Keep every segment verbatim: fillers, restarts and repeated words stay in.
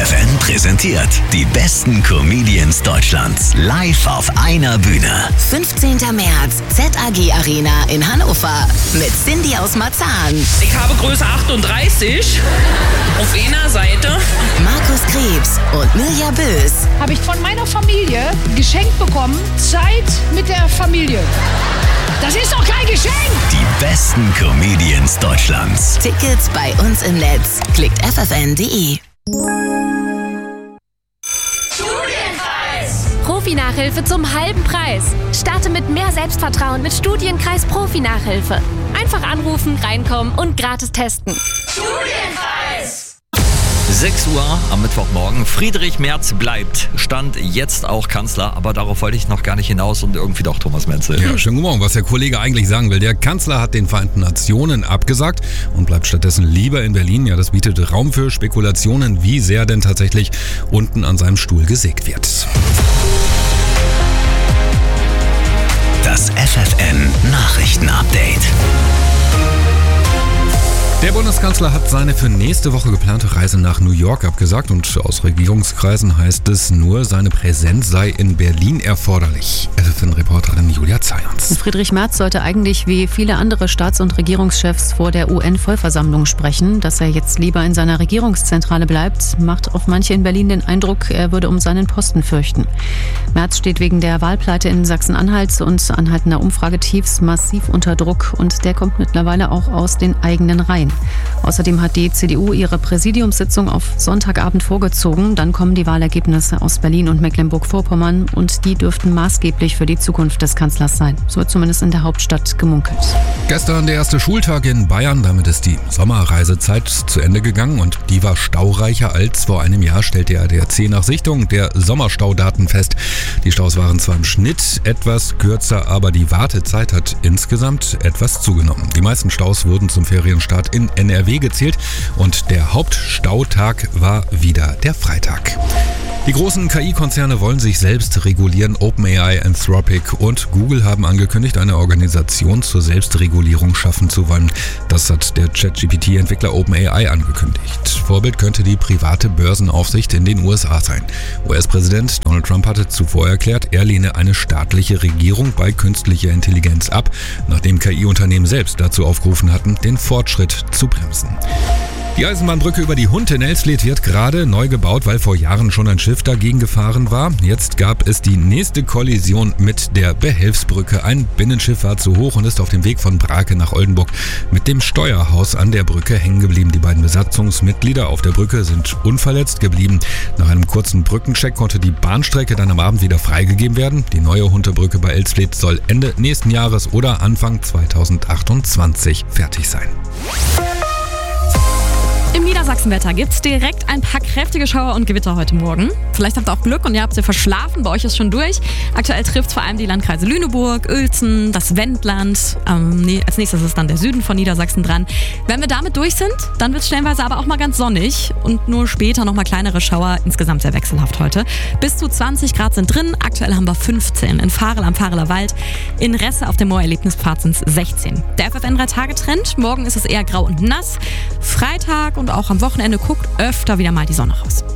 F F N präsentiert die besten Comedians Deutschlands live auf einer Bühne. fünfzehnten März, Z A G Arena in Hannover mit Cindy aus Marzahn. Ich habe Größe achtunddreißig auf einer Seite. Markus Krebs und Mirja Bös. Habe ich von meiner Familie geschenkt bekommen, Zeit mit der Familie. Das ist doch kein Geschenk! Die besten Comedians Deutschlands. Tickets bei uns im Netz. Klickt f f n punkt d e. Profi-Nachhilfe zum halben Preis. Starte mit mehr Selbstvertrauen mit Studienkreis Profi-Nachhilfe. Einfach anrufen, reinkommen und gratis testen. Studienkreis! sechs Uhr am Mittwochmorgen. Friedrich Merz bleibt. Stand jetzt auch Kanzler, aber darauf wollte ich noch gar nicht hinaus und irgendwie doch Thomas Menzel. Ja, schönen guten Morgen. Was der Kollege eigentlich sagen will. Der Kanzler hat den Vereinten Nationen abgesagt und bleibt stattdessen lieber in Berlin. Ja, das bietet Raum für Spekulationen, wie sehr denn tatsächlich unten an seinem Stuhl gesägt wird. Das F F N Nachrichten-Update. Der Bundeskanzler hat seine für nächste Woche geplante Reise nach New York abgesagt und aus Regierungskreisen heißt es nur, seine Präsenz sei in Berlin erforderlich. F F N-Reporterin Julia Zayons. Friedrich Merz sollte eigentlich wie viele andere Staats- und Regierungschefs vor der U N-Vollversammlung sprechen. Dass er jetzt lieber in seiner Regierungszentrale bleibt, macht auf manche in Berlin den Eindruck, er würde um seinen Posten fürchten. Merz steht wegen der Wahlpleite in Sachsen-Anhalt und anhaltender Umfragetiefs massiv unter Druck und der kommt mittlerweile auch aus den eigenen Reihen. Außerdem hat die C D U ihre Präsidiumssitzung auf Sonntagabend vorgezogen. Dann kommen die Wahlergebnisse aus Berlin und Mecklenburg-Vorpommern und die dürften maßgeblich für die Zukunft des Kanzlers sein. So wird zumindest in der Hauptstadt gemunkelt. Gestern der erste Schultag in Bayern. Damit ist die Sommerreisezeit zu Ende gegangen und die war staureicher als vor einem Jahr, stellte der A D A C nach Sichtung der Sommerstaudaten fest. Die Staus waren zwar im Schnitt etwas kürzer, aber die Wartezeit hat insgesamt etwas zugenommen. Die meisten Staus wurden zum Ferienstart in N R W gezählt und der Hauptstautag war wieder der Freitag. Die großen K I-Konzerne wollen sich selbst regulieren. OpenAI, Anthropic und Google haben angekündigt, eine Organisation zur Selbstregulierung schaffen zu wollen. Das hat der ChatGPT-Entwickler OpenAI angekündigt. Vorbild könnte die private Börsenaufsicht in den U S A sein. U S-Präsident Donald Trump hatte zuvor erklärt, er lehne eine staatliche Regierung bei künstlicher Intelligenz ab, nachdem K I-Unternehmen selbst dazu aufgerufen hatten, den Fortschritt zu bremsen. Die Eisenbahnbrücke über die Hund in Elsfleth wird gerade neu gebaut, weil vor Jahren schon ein Schiff dagegen gefahren war. Jetzt gab es die nächste Kollision mit der Behelfsbrücke. Ein Binnenschiff war zu hoch und ist auf dem Weg von Brake nach Oldenburg mit dem Steuerhaus an der Brücke hängen geblieben. Die beiden Besatzungsmitglieder auf der Brücke sind unverletzt geblieben. Nach einem kurzen Brückencheck konnte die Bahnstrecke dann am Abend wieder freigegeben werden. Die neue Hunterbrücke bei Elsfleth soll Ende nächsten Jahres oder Anfang zweitausendachtundzwanzig fertig sein. Im Niedersachsenwetter gibt's direkt ein paar kräftige Schauer und Gewitter heute Morgen. Vielleicht habt ihr auch Glück und ihr habt sie verschlafen, bei euch ist schon durch. Aktuell trifft vor allem die Landkreise Lüneburg, Uelzen, das Wendland. Ähm, nee, als nächstes ist dann der Süden von Niedersachsen dran. Wenn wir damit durch sind, dann wird es stellenweise aber auch mal ganz sonnig und nur später nochmal kleinere Schauer. Insgesamt sehr wechselhaft heute. Bis zu zwanzig Grad sind drin, aktuell haben wir fünfzehn. In Varel am Vareler Wald, in Resse auf dem Moor-Erlebnispfad sind es sechzehn. Der F F N drei Tage Trend, morgen ist es eher grau und nass. Freitag und auch am Wochenende guckt öfter wieder mal die Sonne raus.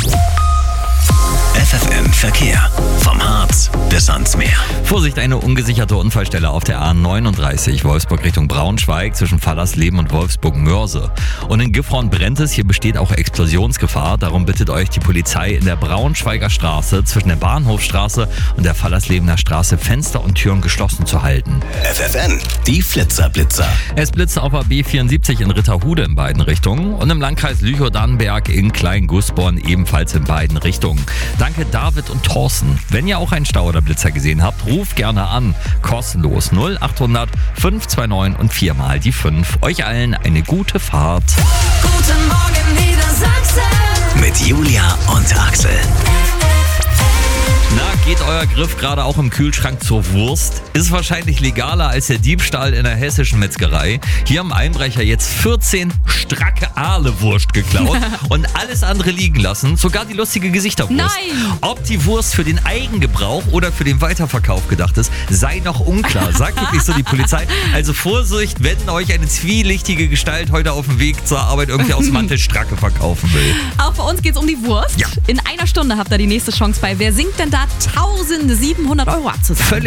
F F N Verkehr. Vom Harz bis ans Meer. Vorsicht, eine ungesicherte Unfallstelle auf der A neununddreißig Wolfsburg Richtung Braunschweig zwischen Fallersleben und Wolfsburg-Mörse. Und in Gifhorn brennt es, hier besteht auch Explosionsgefahr. Darum bittet euch die Polizei in der Braunschweiger Straße zwischen der Bahnhofstraße und der Fallerslebener Straße Fenster und Türen geschlossen zu halten. F F N, die Flitzer-Blitzer. Es blitzt auf A B vierundsiebzig in Ritterhude in beiden Richtungen und im Landkreis Lüchow-Dannenberg in Klein-Gusborn ebenfalls in beiden Richtungen. Danke David und Thorsten. Wenn ihr auch einen Stau oder Blitzer gesehen habt, ruft gerne an. Kostenlos null achthundert fünf zwei neun und viermal die fünf. Euch allen eine gute Fahrt. Guten Morgen Niedersachsen. Mit Julia und Axel. Na, geht geht euer Griff gerade auch im Kühlschrank zur Wurst? Ist wahrscheinlich legaler als der Diebstahl in der hessischen Metzgerei. Hier haben Einbrecher jetzt vierzehn stracke Aale-Wurst geklaut und alles andere liegen lassen, sogar die lustige Gesichterwurst. Nein! Ob die Wurst für den Eigengebrauch oder für den Weiterverkauf gedacht ist, sei noch unklar, sagt wirklich so die Polizei. Also Vorsicht, wenn euch eine zwielichtige Gestalt heute auf dem Weg zur Arbeit irgendwie aus Mantelstracke verkaufen will. Auch bei uns geht's um die Wurst. Ja. In einer Stunde habt ihr die nächste Chance bei Wer singt denn da eintausendsiebenhundert Euro abzusagen.